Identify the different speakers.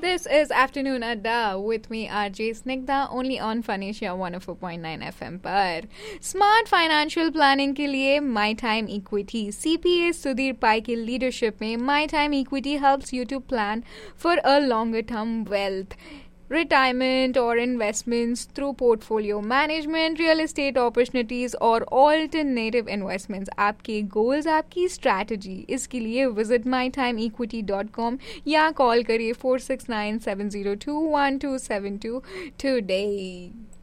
Speaker 1: This is Afternoon Adda with me RJ Snigdha only on Phonesia 104.9 FM पर smart financial planning के लिए my time equity CPA Sudhir पाई की leadership में my time equity helps you to plan for a longer term wealth retirement or investments through portfolio management, real estate opportunities और alternative investments. आपके goals, आपकी strategy. इसके लिए visit mytimeequity.com या call करिए 469-702-1272 today.